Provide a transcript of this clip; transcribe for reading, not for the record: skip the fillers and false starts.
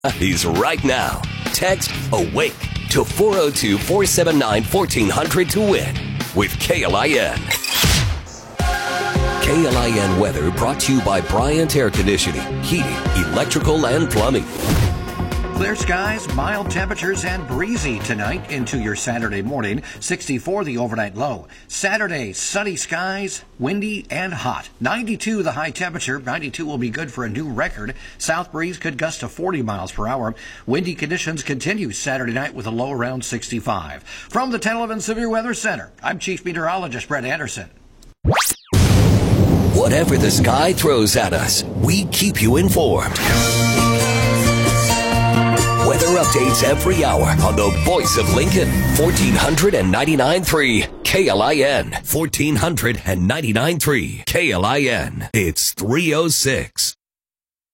He's right now. Text AWAKE to 402-479-1400 to win with KLIN. KLIN weather brought to you by Bryant Air Conditioning, Heating, Electrical, and Plumbing. Clear skies, mild temperatures, and breezy tonight into your Saturday morning. 64 the overnight low. Saturday, sunny skies, windy and hot. 92 the high temperature. 92 will be good for a new record. South breeze could gust to 40 miles per hour. Windy conditions continue Saturday night with a low around 65. From the 1011 Severe Weather Center, I'm Chief Meteorologist Brett Anderson. Whatever the sky throws at us, we keep you informed. Weather updates every hour on the Voice of Lincoln, 1499.3 KLIN, 1499.3 KLIN. It's 3:06.